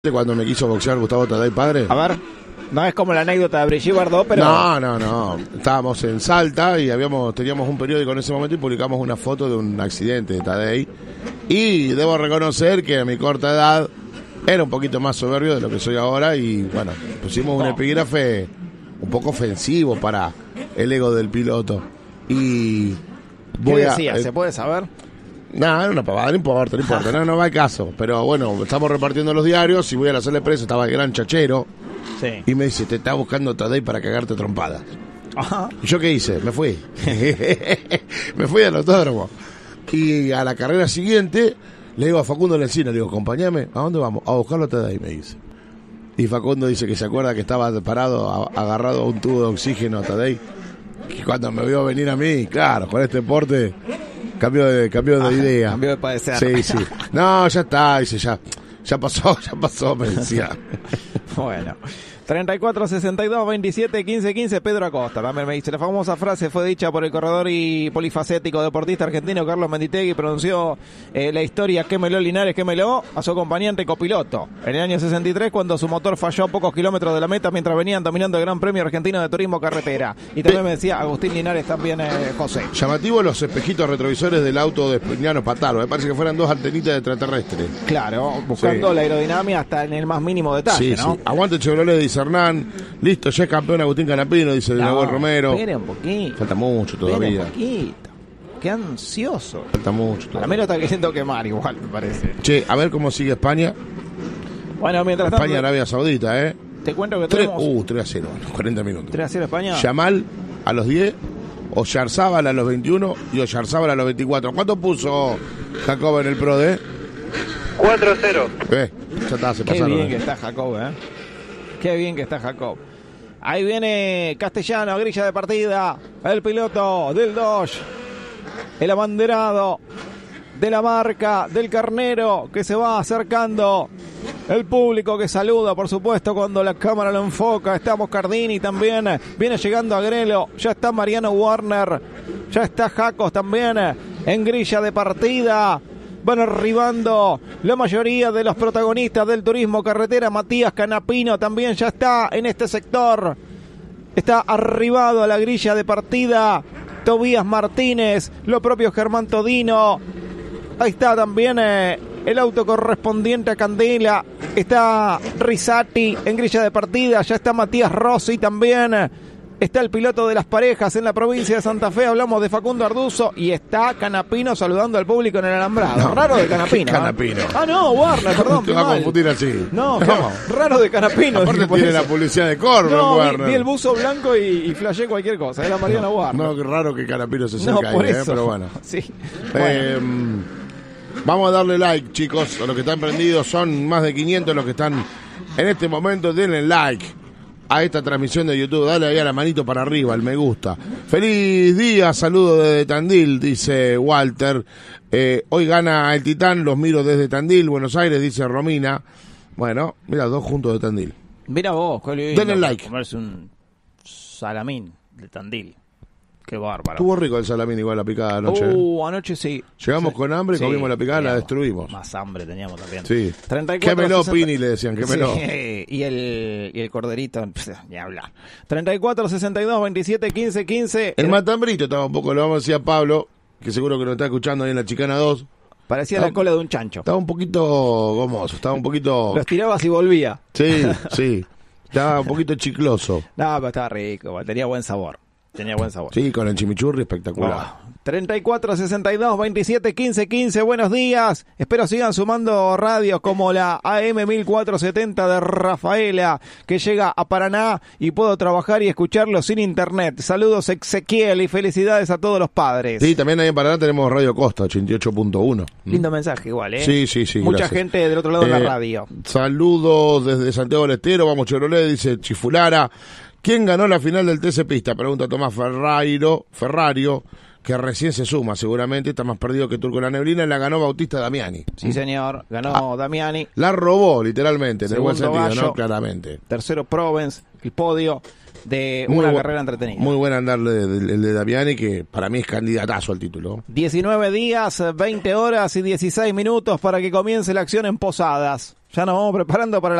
Cuando me quiso boxear Gustavo Tadei padre. A ver, no es como la anécdota de Brigitte Bardot, pero... No. Estábamos en Salta y teníamos un periódico en ese momento y publicamos una foto de un accidente de Tadei. Y debo reconocer que a mi corta edad era un poquito más soberbio de lo que soy ahora. Y bueno, pusimos un epígrafe un poco ofensivo para el ego del piloto. Y ¿qué decía? ¿Se puede saber? No, era una pavada, no importa, no va al caso. Pero bueno, estamos repartiendo los diarios y voy a la sala de prensa, estaba el gran Chachero. Sí. Y me dice, te está buscando Tadei para cagarte trompadas. Ajá. ¿Y yo qué hice? Me fui. Me fui al autódromo. Y a la carrera siguiente le digo a Facundo Lencina, le digo, acompáñame, ¿a dónde vamos? A buscarlo a Tadei, me dice. Y Facundo dice que se acuerda que estaba parado, agarrado a un tubo de oxígeno a Tadei. Que cuando me vio venir a mí, claro, con este porte... Cambio de idea. Cambio de padecer. Sí. No, ya está, dice, ya pasó, me decía. Bueno. 34, 62, 27, 15, 15, Pedro Acosta. También me dice, la famosa frase fue dicha por el corredor y polifacético deportista argentino Carlos Menditegui, pronunció la historia quémelo Linares, quémelo a su acompañante copiloto. En el año 63, cuando su motor falló a pocos kilómetros de la meta mientras venían dominando el Gran Premio Argentino de Turismo Carretera. Y también me decía Agustín Linares, también José. Llamativo los espejitos retrovisores del auto de Espuñano Pataro. Me parece que fueran dos antenitas de extraterrestre. Claro, buscando la aerodinámica hasta en el más mínimo detalle, ¿no? Sí. Aguante Chevrolet, dice Hernán. Listo, ya es campeón Agustín Canapino, dice Nahuel Romero. Espere un poquito. Falta mucho todavía. Espere un poquito. Qué ansioso. Falta mucho todavía. Para mí lo está queriendo quemar igual, me parece. Che, a ver cómo sigue España. Bueno, mientras tanto... España, Arabia Saudita, Te cuento que tenemos... 3-0, 40 minutos. 3-0 España. Yamal a los 10, Oyarzábal a los 21 y Oyarzábal a los 24. ¿Cuánto puso Jacob en el Pro D? 4-0. Ya está, se pasaron. Qué bien que está Jacob, Qué bien que está Jacob. Ahí viene Castellano, grilla de partida. El piloto del Dodge. El abanderado de la marca del Carnero que se va acercando. El público que saluda, por supuesto, cuando la cámara lo enfoca. Está Moscardini también. Viene llegando Agrelo. Ya está Mariano Warner. Ya está Jacos también en grilla de partida. Van arribando la mayoría de los protagonistas del turismo carretera. Matías Canapino también ya está en este sector. Está arribado a la grilla de partida Tobías Martínez, lo propio Germán Todino. Ahí está también el auto correspondiente a Candela. Está Risati en grilla de partida. Ya está Matías Rossi también. Está el piloto de las parejas en la provincia de Santa Fe, hablamos de Facundo Arduzo, y está Canapino saludando al público en el alambrado. No, raro de Canapino. Canapino. No, Warner, perdón. Te va a confundir así. No, raro de Canapino. Aparte tiene la publicidad de Corvo, Warner. Vi el buzo blanco y flashé cualquier cosa, era Mariano Warner. No, qué raro que Canapino se acerque ahí, por eso. pero bueno. Sí. Bueno. Vamos a darle like, chicos, a los que están prendidos. Son más de 500 los que están en este momento. Denle like a esta transmisión de YouTube, dale ahí a la manito para arriba, el me gusta. Feliz día, saludo desde Tandil, dice Walter. Hoy gana el Titán, los miro desde Tandil, Buenos Aires, dice Romina. Bueno, mira, dos juntos de Tandil. Mira vos, qué lindo. Denle like. Comerse un salamín de Tandil. Qué bárbaro. Estuvo rico el salamín, igual la picada anoche. Anoche sí. Llegamos con hambre, comimos la picada, la destruimos. Más hambre teníamos también. Sí. 34, Quémelo, 60... Pini, le decían, quémelo. Sí, y el corderito, ni hablar. 34, 62, 27, 15, 15. El matambrito estaba un poco, lo vamos a decir a Pablo, que seguro que nos está escuchando ahí en la Chicana 2. Parecía la cola de un chancho. Estaba un poquito gomoso, estaba un poquito... Los tirabas y volvía. Sí. Estaba un poquito chicloso. No, pero estaba rico, tenía buen sabor. Sí, con el chimichurri espectacular. 34, 62, 27, 15, 15. Buenos días. Espero sigan sumando radios como la AM 1470 de Rafaela, que llega a Paraná y puedo trabajar y escucharlo sin internet. Saludos, Ezequiel, y felicidades a todos los padres. Sí, también ahí en Paraná tenemos Radio Costa, 88.1. Lindo mensaje igual, Sí. Mucha gracias. gente del otro lado de la radio. Saludos desde Santiago del Estero. Vamos, Chevrolet, dice Chifulara. ¿Quién ganó la final del TC Pista? Pregunta Tomás Ferrario, que recién se suma seguramente, está más perdido que Turco en la neblina, y la ganó Bautista Damiani. Sí, señor, ganó Damiani. La robó, literalmente, en el buen sentido, Gallo, ¿no? Claramente. Tercero Provence, el podio. de Muy una bu- carrera entretenida. Muy buen andar el de Damiani, que para mí es candidatazo al título. 19 días, 20 horas y 16 minutos para que comience la acción en Posadas. Ya nos vamos preparando para la